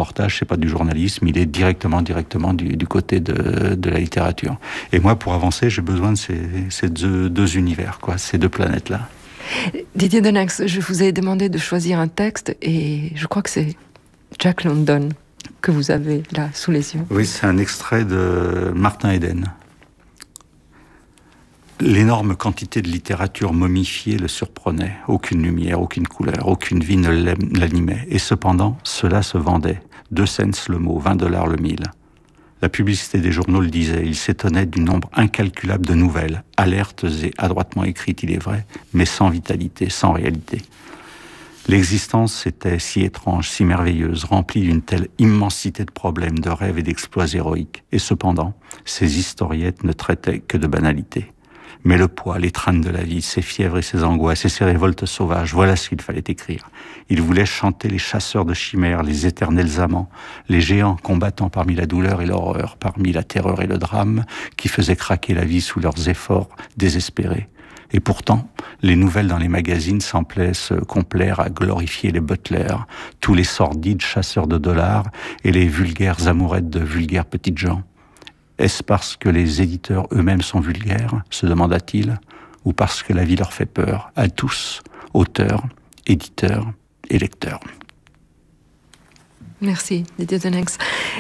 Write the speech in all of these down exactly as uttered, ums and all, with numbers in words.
reportage, c'est pas du journalisme, il est directement, directement du, du côté de, de la littérature. Et moi, pour avancer, j'ai besoin de ces, ces deux, deux univers, quoi, ces deux planètes-là. Didier Denex, je vous ai demandé de choisir un texte et je crois que c'est Jack London que vous avez là sous les yeux. Oui, c'est un extrait de Martin Eden. L'énorme quantité de littérature momifiée le surprenait. Aucune lumière, aucune couleur, aucune vie ne l'animait. Et cependant, cela se vendait. Deux cents le mot, vingt dollars le mille. La publicité des journaux le disait. Il s'étonnait du nombre incalculable de nouvelles, alertes et adroitement écrites, il est vrai, mais sans vitalité, sans réalité. L'existence était si étrange, si merveilleuse, remplie d'une telle immensité de problèmes, de rêves et d'exploits héroïques. Et cependant, ces historiettes ne traitaient que de banalités. Mais le poids, l'étreinte de la vie, ses fièvres et ses angoisses et ses révoltes sauvages, voilà ce qu'il fallait écrire. Il voulait chanter les chasseurs de chimères, les éternels amants, les géants combattant parmi la douleur et l'horreur, parmi la terreur et le drame, qui faisaient craquer la vie sous leurs efforts désespérés. Et pourtant, les nouvelles dans les magazines semblaient se complaire à glorifier les butlers, tous les sordides chasseurs de dollars et les vulgaires amourettes de vulgaires petites gens. Est-ce parce que les éditeurs eux-mêmes sont vulgaires, se demanda-t-il, ou parce que la vie leur fait peur, à tous, auteurs, éditeurs et lecteurs? Merci, Didier Denex.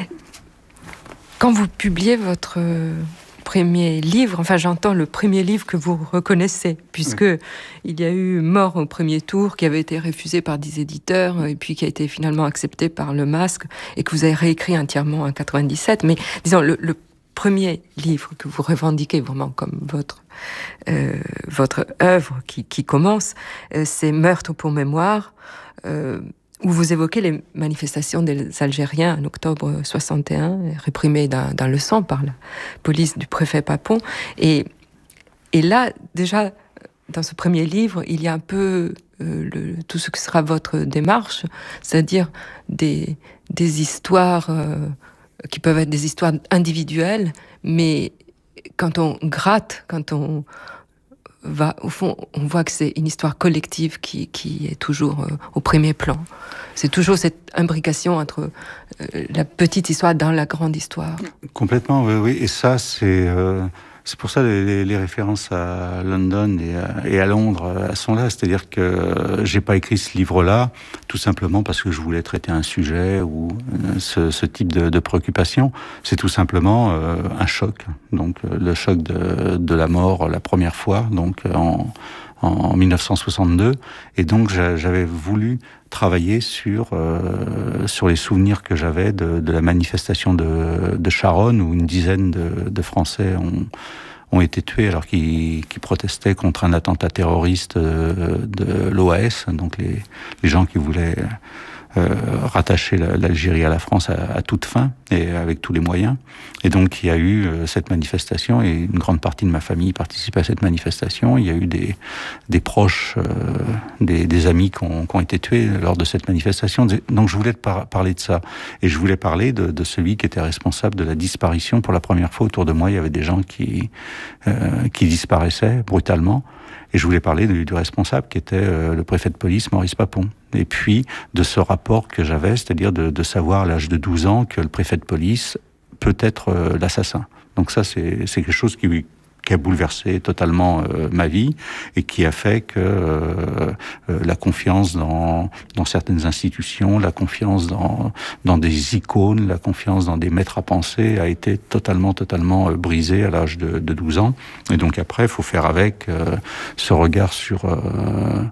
Quand vous publiez votre premier livre, enfin j'entends le premier livre que vous reconnaissez, puisque oui. Il y a eu Mort au premier tour, qui avait été refusé par dix éditeurs, et puis qui a été finalement accepté par Le Masque, et que vous avez réécrit entièrement en quatre-vingt-dix-sept, mais disons, le, le premier livre que vous revendiquez vraiment comme votre euh, votre œuvre qui, qui commence, euh, c'est Meurtre pour mémoire, euh, où vous évoquez les manifestations des Algériens en octobre soixante et un, réprimées dans, dans le sang par la police du préfet Papon. Et, et là, déjà, dans ce premier livre, il y a un peu euh, le, tout ce que sera votre démarche, c'est-à-dire des, des histoires... Euh, qui peuvent être des histoires individuelles, mais quand on gratte, quand on va au fond, on voit que c'est une histoire collective qui, qui est toujours euh, au premier plan. C'est toujours cette imbrication entre euh, la petite histoire dans la grande histoire. Complètement, oui, oui. Et ça, c'est... Euh... C'est pour ça les, les, les références à London et à, et à Londres elles sont là. C'est-à-dire que j'ai pas écrit ce livre-là tout simplement parce que je voulais traiter un sujet ou ce, ce type de, de préoccupation. C'est tout simplement euh, un choc. Donc le choc de, de la mort la première fois, donc en, en dix-neuf cent soixante-deux. Et donc j'avais voulu travailler sur euh, sur les souvenirs que j'avais de, de la manifestation de, de Charonne où une dizaine de, de Français ont ont été tués alors qu'ils, qu'ils protestaient contre un attentat terroriste de, de l'O A S, donc les les gens qui voulaient euh, rattacher la, l'Algérie à la France à, à toute fin et avec tous les moyens. Et donc il y a eu euh, cette manifestation et une grande partie de ma famille participait à cette manifestation. Il y a eu des des proches, euh, des, des amis qui ont, qui ont été tués lors de cette manifestation. Donc je voulais par, parler de ça et je voulais parler de, de celui qui était responsable de la disparition. Pour la première fois autour de moi, il y avait des gens qui euh, qui disparaissaient brutalement. Et je voulais parler du, du responsable qui était euh, le préfet de police, Maurice Papon. Et puis de ce rapport que j'avais, c'est-à-dire de, de savoir à l'âge de douze ans que le préfet de police peut être euh, l'assassin. Donc ça, c'est, c'est quelque chose qui, qui a bouleversé totalement euh, ma vie et qui a fait que euh, euh, la confiance dans, dans certaines institutions, la confiance dans, dans des icônes, la confiance dans des maîtres à penser a été totalement, totalement euh, brisée à l'âge de, de douze ans. Et donc après, il faut faire avec euh, ce regard sur... Euh,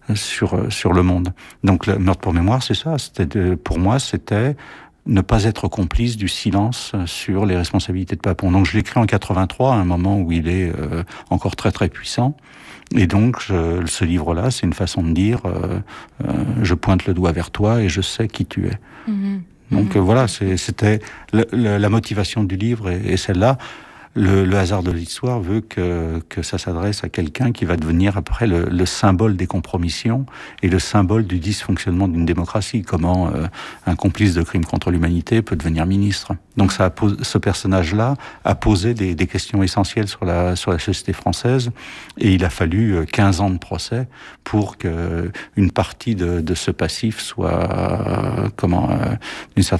sur sur le monde. Donc le Meurtre pour mémoire, c'est ça. C'était de, pour moi, c'était ne pas être complice du silence sur les responsabilités de Papon. Donc je l'écris en quatre-vingt-trois, à un moment où il est euh, encore très très puissant. Et donc je, ce livre-là, c'est une façon de dire euh, euh, je pointe le doigt vers toi et je sais qui tu es. Mmh. Donc mmh. Euh, voilà, c'est, c'était le, le, la motivation du livre et, et celle-là. Le, le hasard de l'histoire veut que, que ça s'adresse à quelqu'un qui va devenir après le, le symbole des compromissions et le symbole du dysfonctionnement d'une démocratie. Comment euh, un complice de crimes contre l'humanité peut devenir ministre. Donc ça a posé, ce personnage-là a posé des, des questions essentielles sur la, sur la société française et il a fallu quinze ans de procès pour que une partie de, de ce passif soit, euh, comment, euh, d'une certaine